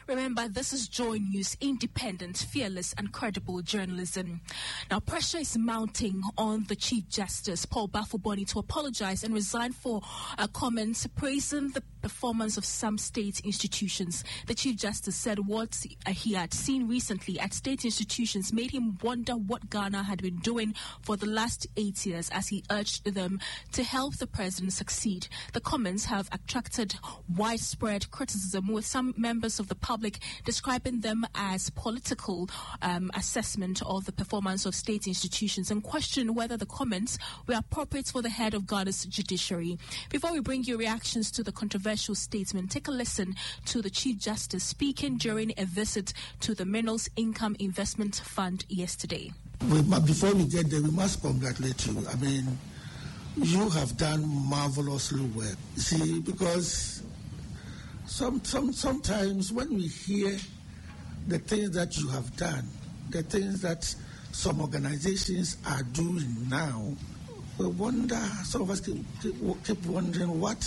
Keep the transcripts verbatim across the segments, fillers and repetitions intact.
Remember, this is Joy News, independent, fearless, and credible journalism. Now, pressure is mounting on the Chief Justice, Paul Bafuboni, to apologize and resign for uh, comments praising the performance of some state institutions. The Chief Justice said what he had seen recently at state institutions made him wonder what Ghana had been doing for the last eight years as he urged them to help the president succeed. The comments have attracted widespread criticism, with some members of the public describing them as political um, assessment of the performance of state institutions and questioning whether the comments were appropriate for the head of Ghana's judiciary. Before we bring you reactions to the controversial statement, take a listen to the Chief Justice speaking during a visit to the Minerals Income Investment Fund yesterday. We, but before we get there, we must congratulate you. I mean, you have done marvelously well. You see, because some, some, sometimes when we hear the things that you have done, the things that some organizations are doing now, we wonder, some of us keep, keep wondering what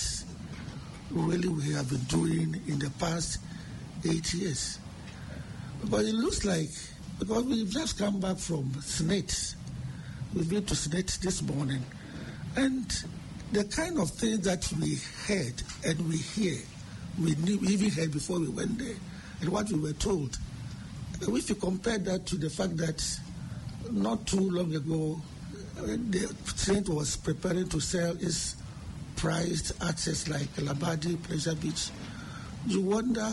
really we have been doing in the past eight years. But it looks like, because we've just come back from Senate, we've been to Senate this morning, and the kind of things that we heard and we hear, we knew, we even heard before we went there, and what we were told, if you compare that to the fact that not too long ago, the Senate was preparing to sell its prized assets like Labadi, Pleasure Beach, you wonder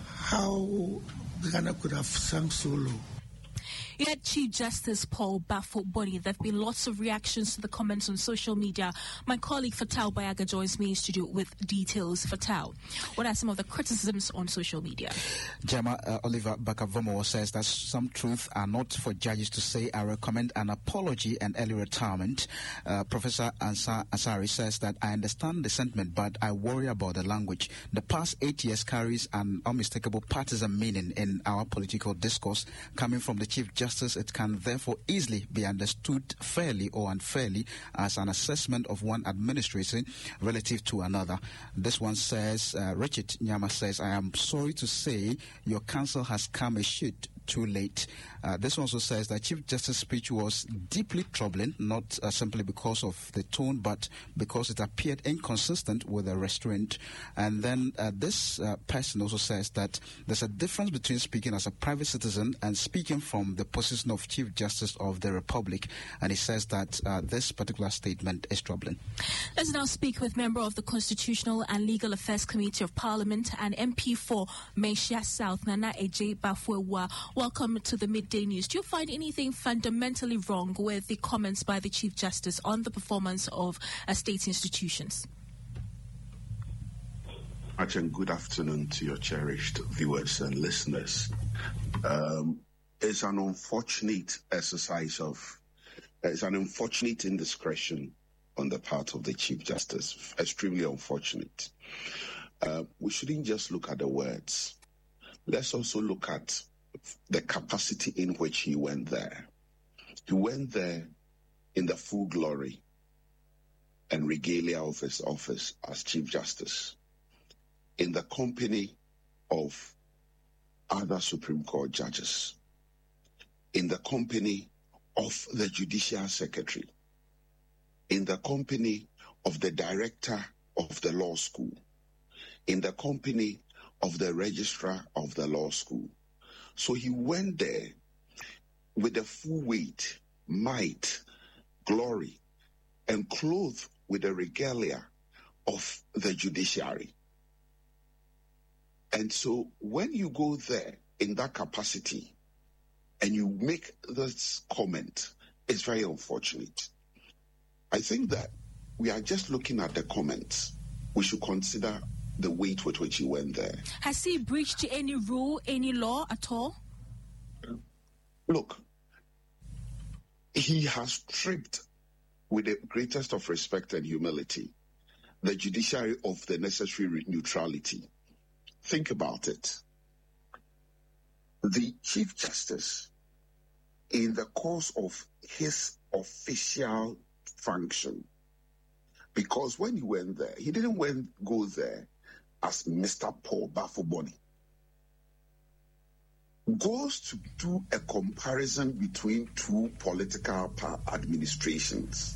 how Ghana could have sunk so low. You had Chief Justice Paul Bafuboni. There have been lots of reactions to the comments on social media. My colleague Fatal Bayaga joins me in studio with details. Fatal, what are some of the criticisms on social media? Gemma, uh, Oliver Bakavomo says that some truths are not for judges to say. I recommend an apology and early retirement. Uh, Professor Ansar Asari says that I understand the sentiment, but I worry about the language. The past eight years carries an unmistakable partisan meaning in our political discourse coming from the Chief Justice. It can therefore easily be understood fairly or unfairly as an assessment of one administration relative to another. This one says, uh, Richard Nyama says, I am sorry to say your counsel has come a shoot too late. Uh, this one also says that Chief Justice's speech was deeply troubling, not uh, simply because of the tone, but because it appeared inconsistent with the restraint. And then uh, this uh, person also says that there's a difference between speaking as a private citizen and speaking from the position of Chief Justice of the Republic. And he says that uh, this particular statement is troubling. Let's now speak with member of the Constitutional and Legal Affairs Committee of Parliament and M P for Manhyia South, Nana Eje Bafwewa. Welcome to the Midday News. Do you find anything fundamentally wrong with the comments by the Chief Justice on the performance of uh, state institutions? Much and good afternoon to your cherished viewers and listeners. Um, it's an unfortunate exercise of, it's an unfortunate indiscretion on the part of the Chief Justice. Extremely unfortunate. Uh, we shouldn't just look at the words. Let's also look at the capacity in which he went there. He went there in the full glory and regalia of his office as Chief Justice, in the company of other Supreme Court judges, in the company of the Judicial Secretary, in the company of the Director of the Law School, in the company of the Registrar of the Law School. So he went there with the full weight, might, glory, and clothed with the regalia of the judiciary. And so when you go there in that capacity and you make this comment, it's very unfortunate. I think that we are just looking at the comments. We should consider the weight with which he went there. Has he breached any rule, any law at all? Look, he has stripped, with the greatest of respect and humility, the judiciary of the necessary neutrality. Think about it. The Chief Justice, in the course of his official function, because when he went there, he didn't went, go there as Mister Paul Bafuboni. goes to do a comparison between two political administrations.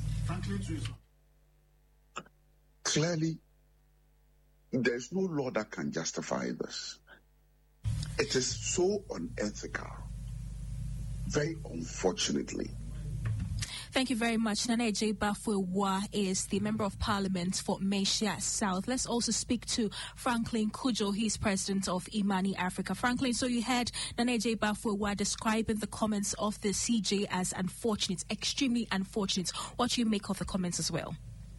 Clearly, there's no law that can justify this. It is so unethical, very unfortunately. Thank you very much. Nana J. Bafwewa is the Member of Parliament for Machia South. Let's also speak to Franklin Cudjoe. He's president of Imani Africa. Franklin, so you heard Nana J. Bafwewa describing the comments of the C J as unfortunate, extremely unfortunate. What do you make of the comments as well?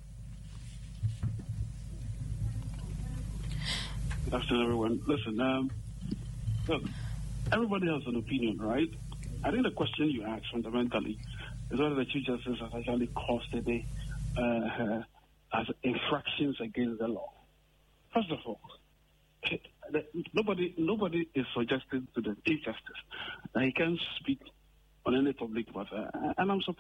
Good afternoon, everyone. Listen, um, look, everybody has an opinion, right? I think the question you asked fundamentally is whether the Chief Justice has actually caused a day uh, as infractions against the law. First of all, nobody nobody is suggesting to the Chief Justice that he can speak on any public matter, and I'm surprised.